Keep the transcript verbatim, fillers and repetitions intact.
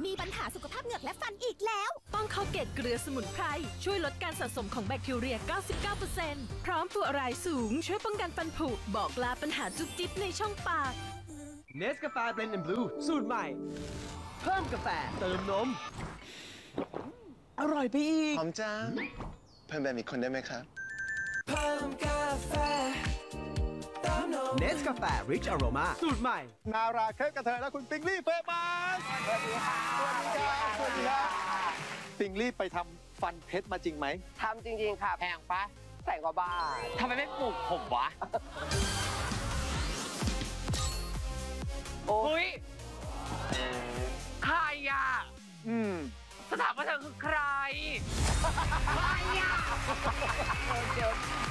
มีปัญหาสุขภาพเหงือกและฟันอีกแล้วต้องเข้าเกตเกลือสมุนไพรช่วยลดการสะสมของแบคทีเรีย เก้าสิบเก้าเปอร์เซ็นต์ พร้อมฟลูออไรด์สูงช่วยป้องกันฟันผุบอกลาปัญหาจุ๊บจิ๊บในช่องปากเนสกาแฟเบรนด์แอนด์บลูสูตรใหม่ เพิ่มกาแฟเติมนม อร่อยไปอีกหอมจังเพิ่มแบบอีกคนได้ไหมครับเพิ่มกาแฟเติมนมเนสกาแฟริชอโรมาสูตรใหม่นาราเคปกระเทยและคุณปิงลี่เฟมัสสวัสดีค่ะสวัสดีครับสวัสดีครับปิงลี่ไปทำฟันเพชรมาจริงไหมทำจริงๆค่ะแพงปะใส่กว่าบาททำไมไม่ปลูกผมวะ โอ้ยใครอ่ะอืมสถาบันเธอคือใคร ใครอ่ะ